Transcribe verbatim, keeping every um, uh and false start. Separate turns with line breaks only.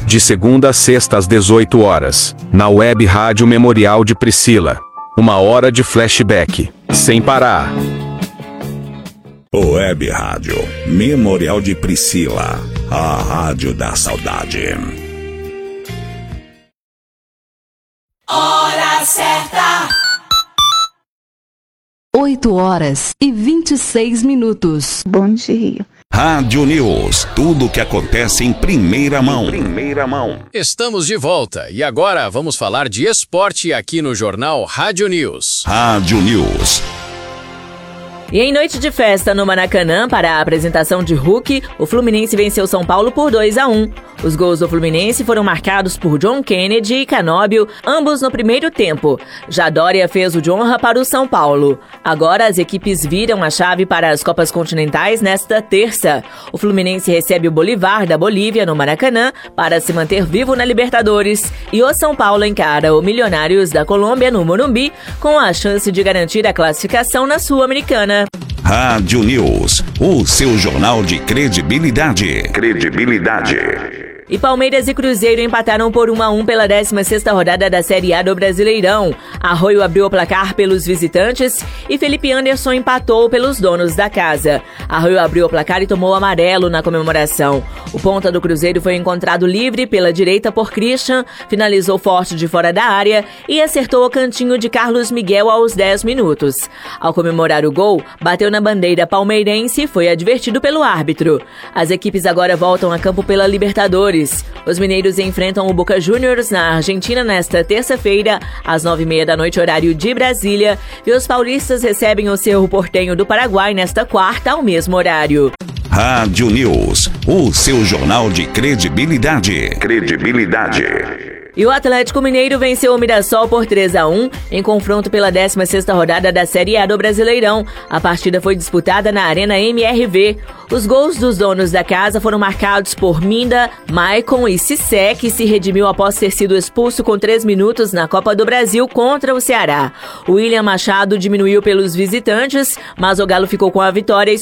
De segunda a sexta às dezoito horas, na Web Rádio Memorial de Priscila. Uma hora de flashback, sem parar.
Web Rádio Memorial de Priscila, a rádio da saudade.
Hora certa.
oito horas e vinte e seis minutos.
Bom dia.
Rádio News, tudo o que acontece em primeira mão. Em primeira mão.
Estamos de volta e agora vamos falar de esporte aqui no jornal Rádio News.
Rádio News.
E em noite de festa no Maracanã, para a apresentação de Hulk, o Fluminense venceu São Paulo por dois a um. Os gols do Fluminense foram marcados por John Kennedy e Canóbio, ambos no primeiro tempo. Já Dória fez o de honra para o São Paulo. Agora as equipes viram a chave para as Copas Continentais nesta terça. O Fluminense recebe o Bolívar da Bolívia no Maracanã para se manter vivo na Libertadores. E o São Paulo encara o Milionários da Colômbia no Morumbi com a chance de garantir a classificação na Sul-Americana.
Rádio News, o seu jornal de credibilidade. Credibilidade.
E Palmeiras e Cruzeiro empataram por um a um pela décima sexta rodada da Série A do Brasileirão. Arroio abriu o placar pelos visitantes e Felipe Anderson empatou pelos donos da casa. Arroio abriu o placar e tomou amarelo na comemoração. O ponta do Cruzeiro foi encontrado livre pela direita por Christian, finalizou forte de fora da área e acertou o cantinho de Carlos Miguel aos dez minutos. Ao comemorar o gol, bateu na bandeira palmeirense e foi advertido pelo árbitro. As equipes agora voltam a campo pela Libertadores. Os mineiros enfrentam o Boca Juniors na Argentina nesta terça-feira, às nove e meia da noite, horário de Brasília, e os paulistas recebem o Cerro Porteño do Paraguai nesta quarta, ao mesmo horário.
Rádio News, o seu jornal de credibilidade. Credibilidade.
E o Atlético Mineiro venceu o Mirassol por três a um em confronto pela décima sexta rodada da Série A do Brasileirão. A partida foi disputada na Arena M R V. Os gols dos donos da casa foram marcados por Minda, Maicon e Cissé, que se redimiu após ter sido expulso com três minutos na Copa do Brasil contra o Ceará. O William Machado diminuiu pelos visitantes, mas o Galo ficou com a vitória e